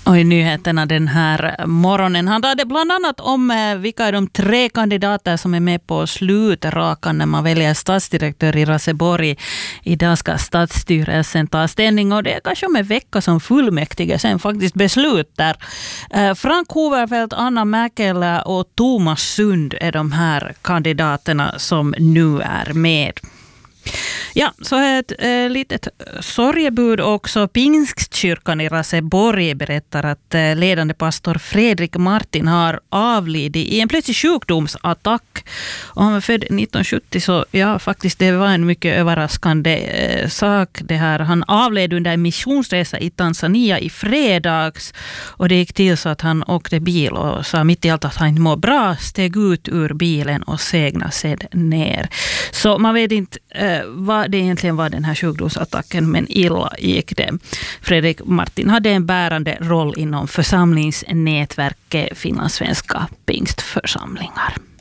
Och i nyheterna den här morgonen handlar det bland annat om vilka är de 3 kandidater som är med på slutrakan när man väljer stadsdirektör i Raseborg. Idag ska stadsstyrelsen ta ställning och det är kanske om en vecka som fullmäktige sen faktiskt beslutar. Frank Hoverfeldt, Anna Mäkelä och Thomas Sund är de här kandidaterna som nu är med. Ja, så ett litet sorgebud också. Pingstkyrkan i Raseborg berättar att ledande pastor Fredrik Martin har avlidit i en plötslig sjukdomsattack. Och han var född 1970, så ja, faktiskt det var en mycket överraskande sak det här. Han avled under en missionsresa i Tanzania i fredags och det gick till så att han åkte bil och sa mitt i allt att han inte mår bra, steg ut ur bilen och segna sig ner. Så man vet inte vad det egentligen var den här sjukdomsattacken, men illa gick det. Fredrik Martin hade en bärande roll inom församlingsnätverket Finlandssvenska pingstförsamlingar.